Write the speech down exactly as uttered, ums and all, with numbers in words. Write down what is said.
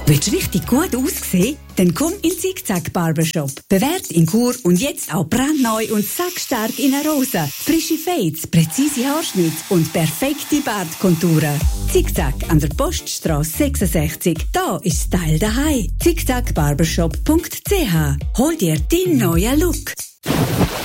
Willst du richtig gut aussehen? Dann komm in Zickzack Barbershop. Bewährt in Chur und jetzt auch brandneu und sackstark in einer Rose. Frische Fades, präzise Haarschnitte und perfekte Bartkonturen. Zickzack an der Poststrasse sechsundsechzig. Da ist Style daheim. zickzack barbershop punkt c h. Hol dir deinen neuen Look.